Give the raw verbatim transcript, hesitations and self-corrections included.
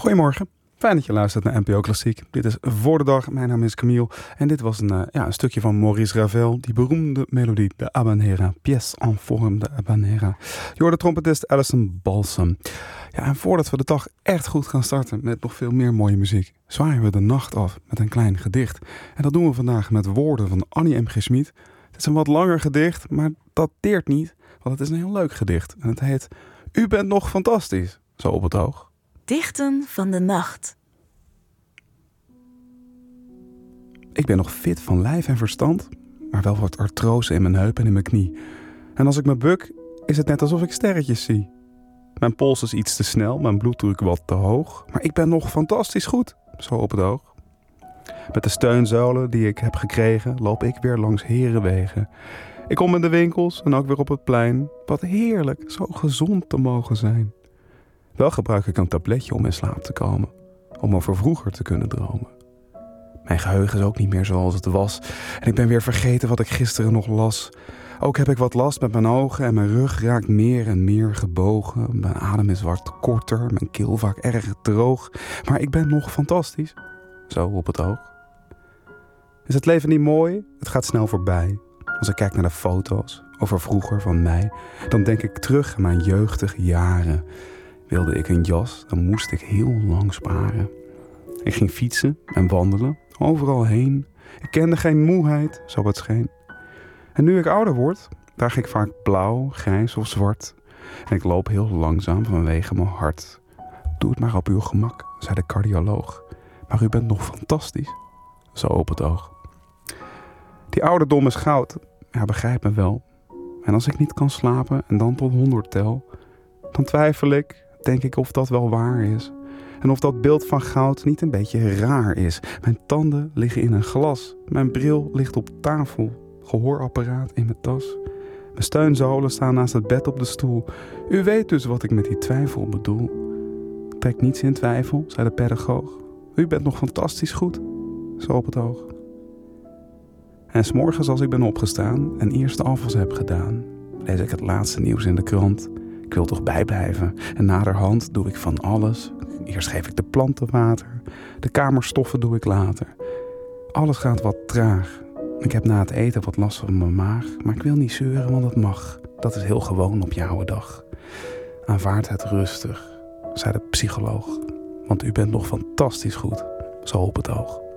Goedemorgen, fijn dat je luistert naar N P O Klassiek. Dit is Voor de Dag, mijn naam is Camille en dit was een, uh, ja, een stukje van Maurice Ravel, die beroemde melodie, de Habanera, pièce en forme de Habanera. Je hoort de trompetist Alison Balsam. Ja, en voordat we de dag echt goed gaan starten met nog veel meer mooie muziek, zwaaien we de nacht af met een klein gedicht. En dat doen we vandaag met woorden van Annie M G Schmid. Het is een wat langer gedicht, maar dat deert niet, want het is een heel leuk gedicht. En het heet U bent nog fantastisch, zo op het oog. Dichten van de nacht. Ik ben nog fit van lijf en verstand, maar wel wat artrose in mijn heup en in mijn knie. En als ik me buk, is het net alsof ik sterretjes zie. Mijn pols is iets te snel, mijn bloeddruk wat te hoog, maar ik ben nog fantastisch goed, zo op het oog. Met de steunzolen die ik heb gekregen, loop ik weer langs herenwegen. Ik kom in de winkels en ook weer op het plein. Wat heerlijk, zo gezond te mogen zijn. Wel gebruik ik een tabletje om in slaap te komen, om over vroeger te kunnen dromen. Mijn geheugen is ook niet meer zoals het was en ik ben weer vergeten wat ik gisteren nog las. Ook heb ik wat last met mijn ogen en mijn rug raakt meer en meer gebogen. Mijn adem is wat korter, mijn keel vaak erg droog, maar ik ben nog fantastisch, zo op het oog. Is het leven niet mooi? Het gaat snel voorbij. Als ik kijk naar de foto's over vroeger van mij, dan denk ik terug aan mijn jeugdige jaren. Wilde ik een jas, dan moest ik heel lang sparen. Ik ging fietsen en wandelen, overal heen. Ik kende geen moeheid, zo het scheen. En nu ik ouder word, draag ik vaak blauw, grijs of zwart. En ik loop heel langzaam vanwege mijn hart. Doe het maar op uw gemak, zei de cardioloog. Maar u bent nog fantastisch, zo op het oog. Die ouderdom is goud, ja, begrijp me wel. En als ik niet kan slapen en dan tot honderd tel, dan twijfel ik, denk ik of dat wel waar is. En of dat beeld van goud niet een beetje raar is. Mijn tanden liggen in een glas. Mijn bril ligt op tafel. Gehoorapparaat in mijn tas. Mijn steunzolen staan naast het bed op de stoel. U weet dus wat ik met die twijfel bedoel. Trek niets in twijfel, zei de pedagoog. U bent nog fantastisch goed, zo op het oog. En 's morgens als ik ben opgestaan en eerst de afwas heb gedaan, lees ik het laatste nieuws in de krant. Ik wil toch bijblijven en naderhand doe ik van alles. Eerst geef ik de planten water, de kamerstoffen doe ik later. Alles gaat wat traag. Ik heb na het eten wat last van mijn maag, maar ik wil niet zeuren, want het mag. Dat is heel gewoon op jouw dag. Aanvaard het rustig, zei de psycholoog, want u bent nog fantastisch goed, zo op het oog.